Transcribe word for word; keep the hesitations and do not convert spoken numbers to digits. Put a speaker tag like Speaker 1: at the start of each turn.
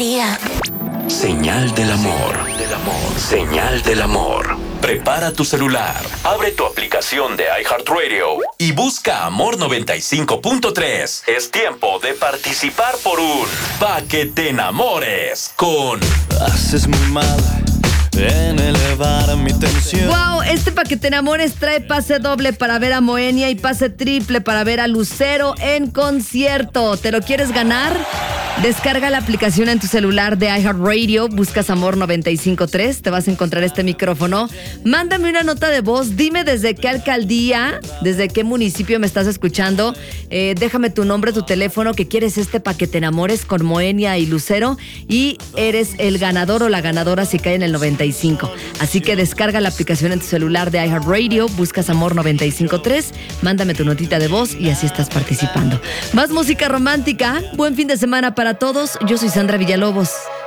Speaker 1: Señal del amor. Señal del amor. Prepara tu celular, abre tu aplicación de iHeartRadio y busca Amor noventa y cinco punto tres. Es tiempo de participar por un Pa' que te enamores con...
Speaker 2: Haces muy mal en elevar mi tensión.
Speaker 3: Wow, este Pa' que te enamores trae pase doble para ver a Moenia y pase triple para ver a Lucero en concierto. ¿Te lo quieres ganar? Descarga la aplicación en tu celular de iHeartRadio, buscas Amor noventa y cinco punto tres, te vas a encontrar este micrófono. Mándame una nota de voz, dime desde qué alcaldía, desde qué municipio me estás escuchando. Eh, déjame tu nombre, tu teléfono, que quieres este Pa' que te enamores con Moenia y Lucero y eres el ganador o la ganadora si cae en el noventa y cinco. Así que descarga la aplicación en tu celular de iHeartRadio, buscas Amor noventa y cinco punto tres, mándame tu notita de voz y así estás participando. Más música romántica, buen fin de semana para todos. Yo soy Sandra Villalobos.